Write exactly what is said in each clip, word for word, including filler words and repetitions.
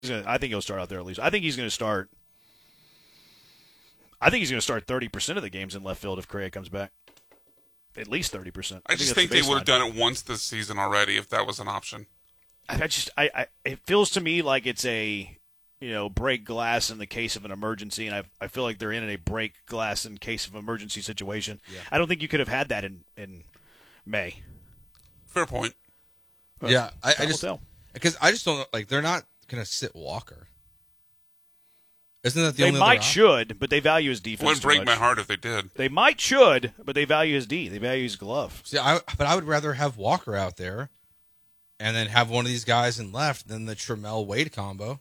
gonna, I think he'll start out there at least. I think he's going to start. I think he's going to start thirty percent of the games in left field if Correa comes back. At least thirty percent. I, I just think, think the they would have done it once this season already if that was an option. I just, I, I, it feels to me like it's a, you know, break glass in the case of an emergency, and I, I feel like they're in a break glass in case of emergency situation. Yeah. I don't think you could have had that in, in May. Fair point. But yeah, I, I just because I just don't like they're not going to sit Walker. Isn't that the they only? They might other should, but they value his defense. It wouldn't break much. my heart if they did. They might should, but they value his D. They value his glove. See, I but I would rather have Walker out there, and then have one of these guys in left than the Trammell Wade combo.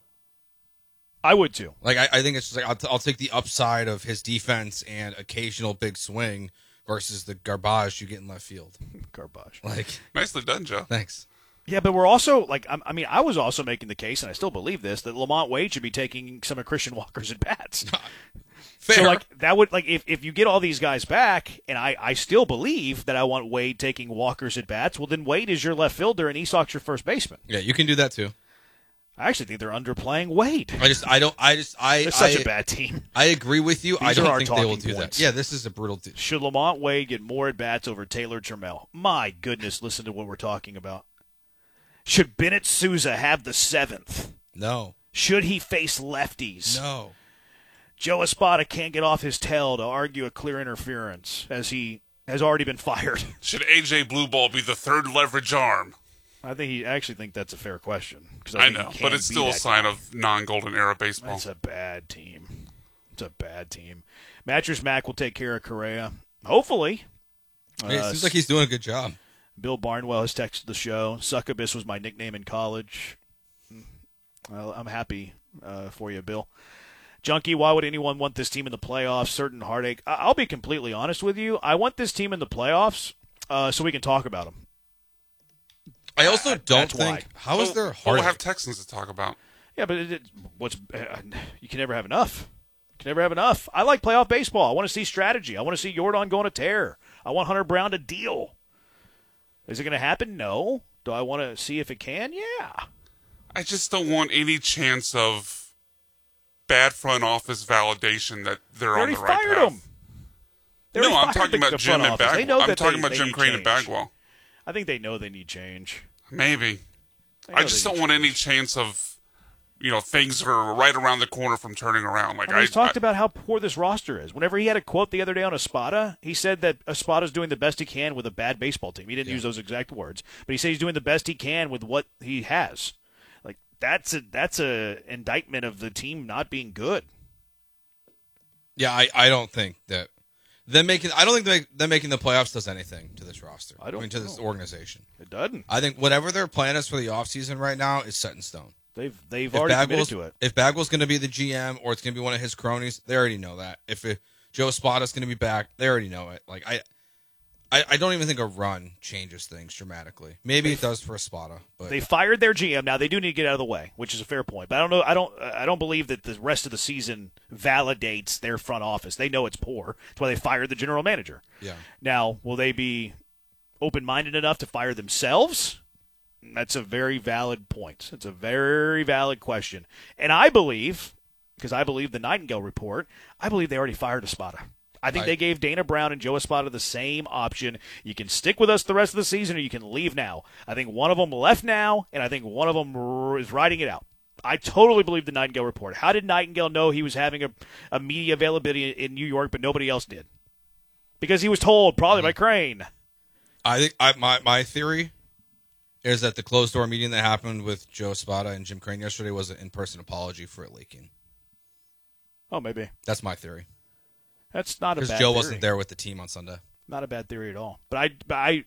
I would too. Like I, I think it's just like I'll, t- I'll take the upside of his defense and occasional big swing versus the garbage you get in left field. Garbage. Like nicely done, Joe. Thanks. Yeah, but we're also like I mean I was also making the case, and I still believe this, that Lamont Wade should be taking some of Christian Walker's at bats. Fair. So like that would like if, if you get all these guys back, and I, I still believe that I want Wade taking Walker's at bats, well then Wade is your left fielder and Esau's your first baseman. Yeah, you can do that too. I actually think they're underplaying Wade. I just I don't I just I It's such I, a bad team. I agree with you. These I don't are our think they will talking do points. that. Yeah, this is a brutal. T- Should Lamont Wade get more at bats over Taylor Trammell? My goodness, listen to what we're talking about. Should Bennett Sousa have the seventh? No. Should he face lefties? No. Joe Espada can't get off his tail to argue a clear interference, as he has already been fired. Should A J Blue Ball be the third leverage arm? I think he I actually think that's a fair question. I, I know, but it's still a sign guy. of non-golden era baseball. That's a bad team. It's a bad team. Mattress Mac will take care of Correa. Hopefully. Hey, it seems uh, like he's doing a good job. Bill Barnwell has texted the show. Succubus was my nickname in college. Well, I'm happy uh, for you, Bill. Junkie, why would anyone want this team in the playoffs? Certain heartache. I- I'll be completely honest with you. I want this team in the playoffs uh, so we can talk about them. I also uh, don't think. Why. How is well, there well, heartache? We'll have Texans to talk about. Yeah, but it, it, what's uh, you can never have enough. You can never have enough. I like playoff baseball. I want to see strategy. I want to see Jordan going to tear. I want Hunter Brown to deal. Is it going to happen? No. Do I want to see if it can? Yeah. I just don't want any chance of bad front office validation that they're they on the right fired path. Them. No, I'm talking the, about the Jim and Bagwell. Bagwell. I'm that talking they, about they Jim Crane and Bagwell. I think they know they need change. Maybe. I just don't want change. any chance of, you know, things are right around the corner from turning around. Like I mean, he's I, talked I, about how poor this roster is. Whenever he had a quote the other day on Espada, he said that Espada's doing the best he can with a bad baseball team. He didn't yeah. use those exact words, but he said he's doing the best he can with what he has. Like that's a that's a indictment of the team not being good. Yeah, I, I don't think that them making I don't think they, them making the playoffs does anything to this roster. I don't I mean, to know. this organization. It doesn't. I think whatever their plan is for the offseason right now is set in stone. They've they've if already Bagwell's, committed to it. If Bagwell's going to be the G M or it's going to be one of his cronies, they already know that. If it, Joe Espada's going to be back, they already know it. Like I, I, I don't even think a run changes things dramatically. Maybe it does for Espada, but they fired their G M. Now they do need to get out of the way, which is a fair point. But I don't know. I don't. I don't believe that the rest of the season validates their front office. They know it's poor. That's why they fired the general manager. Yeah. Now, will they be open-minded enough to fire themselves? That's a very valid point. It's a very valid question. And I believe, because I believe the Nightingale report, I believe they already fired Espada. I think I, they gave Dana Brown and Joe Espada the same option. You can stick with us the rest of the season or you can leave now. I think one of them left now, and I think one of them is riding it out. I totally believe the Nightingale report. How did Nightingale know he was having a, a media availability in New York, but nobody else did? Because he was told, probably mm-hmm. by Crane. I think I, my my theory is that the closed-door meeting that happened with Joe Espada and Jim Crane yesterday was an in-person apology for it leaking. Oh, maybe. That's my theory. That's not a bad theory. Because Joe theory. wasn't there with the team on Sunday. Not a bad theory at all. But I, but I,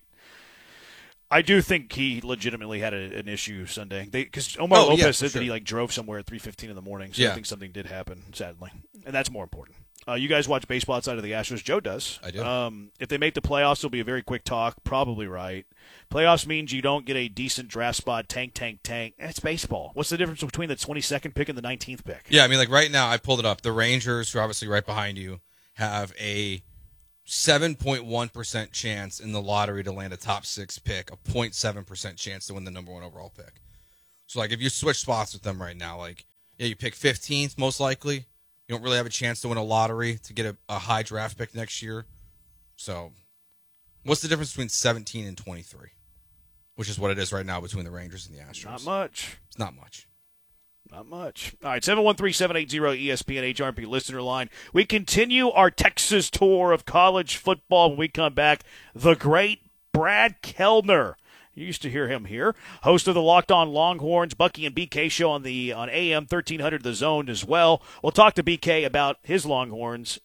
I do think he legitimately had a, an issue Sunday. Because Omar oh, Lopez yeah, said sure. that he like drove somewhere at three fifteen in the morning. So yeah. I think something did happen, sadly. And that's more important. Uh, you guys watch baseball outside of the Astros. Joe does. I do. Um, if they make the playoffs, it'll be a very quick talk. Probably right. Playoffs means you don't get a decent draft spot. Tank, tank, tank. It's baseball. What's the difference between the twenty-second pick and the nineteenth pick? Yeah, I mean, like right now, I pulled it up. The Rangers, who are obviously right behind you, have a seven point one percent chance in the lottery to land a top six pick, a zero point seven percent chance to win the number one overall pick. So, like, if you switch spots with them right now, like, yeah, you pick fifteenth, most likely. You don't really have a chance to win a lottery to get a, a high draft pick next year. So, what's the difference between seventeen and twenty-three? Which is what it is right now between the Rangers and the Astros. Not much. It's not much. Not much. All right, seven one three, seven eight zero, E S P N H R P listener line. We continue our Texas tour of college football. When we come back, the great Brad Kellner. You used to hear him here. Host of the Locked On Longhorns, Bucky and B K show on the on A M thirteen hundred The Zone as well. We'll talk to B K about his Longhorns.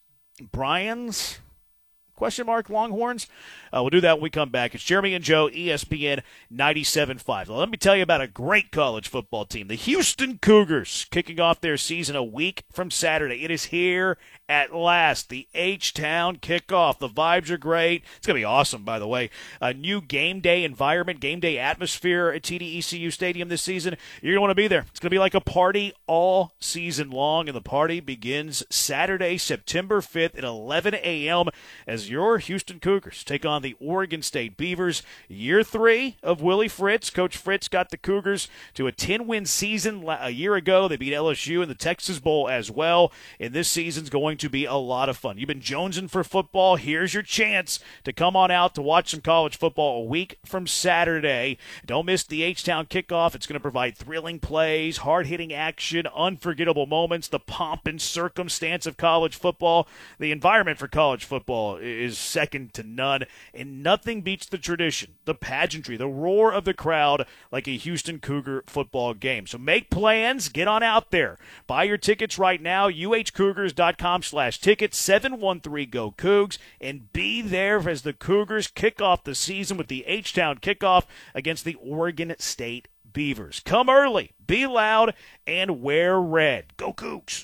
Brian's question mark Longhorns? Uh, we'll do that when we come back. It's Jeremy and Joe, E S P N ninety-seven point five. Now, let me tell you about a great college football team. The Houston Cougars kicking off their season a week from Saturday. It is here at last. The H-Town kickoff. The vibes are great. It's going to be awesome, by the way. A new game day environment, game day atmosphere at T D E C U Stadium this season. You're going to want to be there. It's going to be like a party all season long, and the party begins Saturday, September fifth at eleven a.m. as your Houston Cougars take on the Oregon State Beavers. Year three of Willie Fritz. Coach Fritz got the Cougars to a ten-win season a year ago. They beat L S U in the Texas Bowl as well, and this season's going to be a lot of fun. You've been jonesing for football. Here's your chance to come on out to watch some college football a week from Saturday. Don't miss the H-Town kickoff. It's going to provide thrilling plays, hard-hitting action, unforgettable moments, the pomp and circumstance of college football. The environment for college football is second to none, and nothing beats the tradition, the pageantry, the roar of the crowd like a Houston Cougar football game. So make plans. Get on out there. Buy your tickets right now, U H Cougars dot com slash tickets, seven one three go Cougs, and be there as the Cougars kick off the season with the H-Town kickoff against the Oregon State Beavers. Come early, be loud, and wear red. Go Cougs!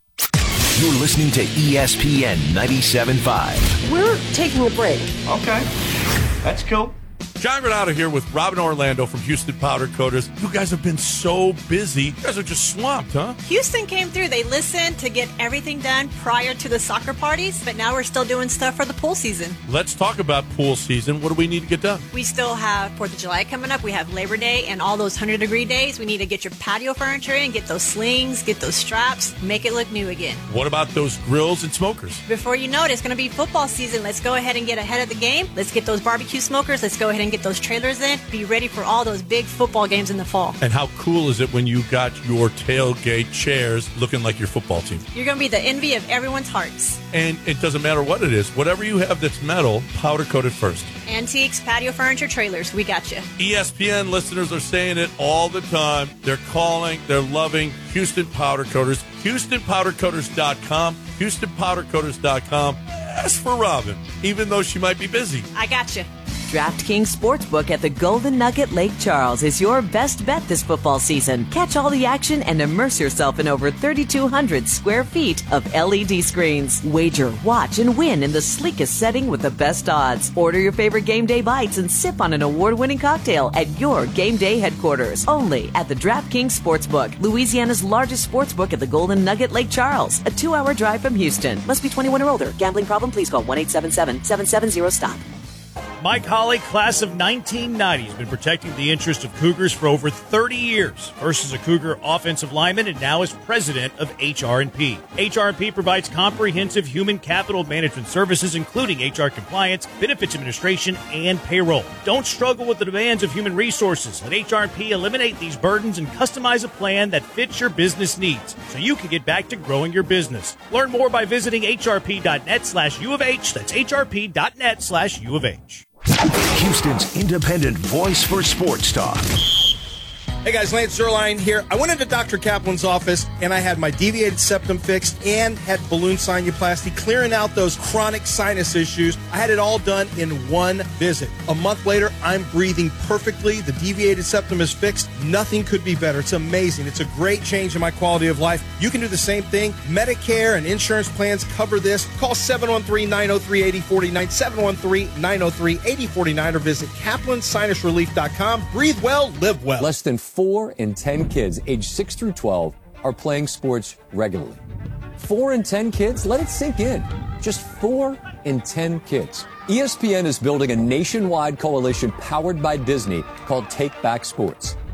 You're listening to E S P N ninety-seven point five. We're taking a break. Okay. That's cool. John Granado here with Robin Orlando from Houston Powder Coaters. You guys have been so busy. You guys are just swamped, huh? Houston came through. They listened to get everything done prior to the soccer parties, but now we're still doing stuff for the pool season. Let's talk about pool season. What do we need to get done? We still have fourth of July coming up. We have Labor Day and all those one hundred degree days. We need to get your patio furniture in, get those slings, get those straps, make it look new again. What about those grills and smokers? Before you know it, it's going to be football season. Let's go ahead and get ahead of the game. Let's get those barbecue smokers. Let's go ahead and get those trailers in. Be ready for all those big football games in the fall. And how cool is it when you got your tailgate chairs looking like your football team? You're going to be the envy of everyone's hearts. And it doesn't matter what it is. Whatever you have that's metal, powder coated first. Antiques, patio furniture, trailers. We got you. E S P N listeners are saying it all the time. They're calling. They're loving Houston Powder Coaters. Houston Powder Coaters dot com. Houston Powder Coaters dot com. Ask for Robin, even though she might be busy. I got you. DraftKings Sportsbook at the Golden Nugget Lake Charles is your best bet this football season. Catch all the action and immerse yourself in over thirty-two hundred square feet of L E D screens. Wager, watch, and win in the sleekest setting with the best odds. Order your favorite game day bites and sip on an award-winning cocktail at your game day headquarters. Only at the DraftKings Sportsbook, Louisiana's largest sportsbook at the Golden Nugget Lake Charles, a two-hour drive from Houston. Must be twenty-one or older. Gambling problem? Please call one eight seven seven, seven seven zero, stop. Mike Holly, class of nineteen ninety, has been protecting the interest of Cougars for over thirty years. First as a Cougar offensive lineman and now as president of H R and P. H R and P provides comprehensive human capital management services, including H R compliance, benefits administration, and payroll. Don't struggle with the demands of human resources. Let H R and P eliminate these burdens and customize a plan that fits your business needs so you can get back to growing your business. Learn more by visiting hrp.net slash U of H. That's hrp.net slash U of H. Houston's independent voice for sports talk. Hey guys, Lance Zerline here. I went into Doctor Kaplan's office and I had my deviated septum fixed and had balloon sinuplasty, clearing out those chronic sinus issues. I had it all done in one visit. A month later, I'm breathing perfectly. The deviated septum is fixed. Nothing could be better. It's amazing. It's a great change in my quality of life. You can do the same thing. Medicare and insurance plans cover this. Call seven one three, nine oh three, eight oh four nine, seven one three, nine oh three, eight oh four nine, or visit kaplan sinus relief dot com. Breathe well, live well. Less than four in ten kids aged six through twelve are playing sports regularly. Four in ten kids? Let it sink in. Just four in ten kids. E S P N is building a nationwide coalition powered by Disney called Take Back Sports.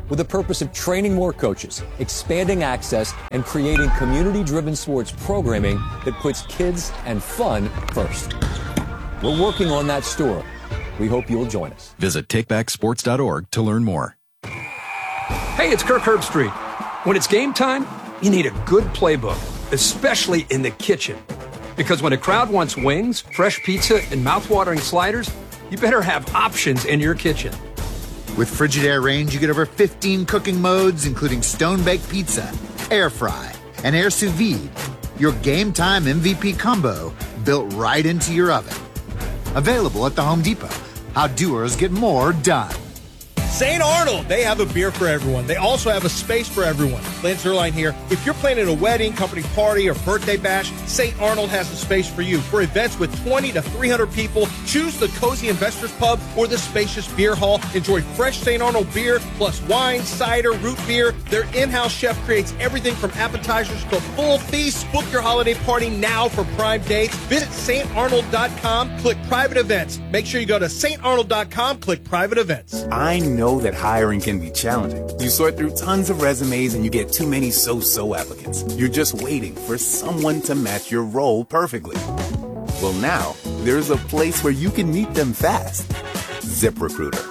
with the purpose of training more coaches, expanding access, and creating community-driven sports programming that puts kids and fun first. We're working on that store. We hope you'll join us. Visit take back sports dot org to learn more. Hey, it's Kirk Herbstreit. When it's game time, you need a good playbook, especially in the kitchen. Because when a crowd wants wings, fresh pizza, and mouthwatering sliders, you better have options in your kitchen. With Frigidaire Range, you get over fifteen cooking modes, including stone-baked pizza, air fry, and air sous vide. Your game time M V P combo built right into your oven. Available at the Home Depot. How doers get more done. Saint Arnold, they have a beer for everyone. They also have a space for everyone. Lance Zerline here. If you're planning a wedding, company party, or birthday bash, Saint Arnold has a space for you. For events with twenty to three hundred people, choose the Cozy Investors Pub or the spacious beer hall. Enjoy fresh Saint Arnold beer, plus wine, cider, root beer. Their in-house chef creates everything from appetizers to full feasts. Book your holiday party now for prime dates. Visit saint arnold dot com, click private events. Make sure you go to saint arnold dot com, click private events. I know that hiring can be challenging. You sort through tons of resumes and you get too many so-so applicants. You're just waiting for someone to match your role perfectly. Well, now, there's a place where you can meet them fast. ZipRecruiter.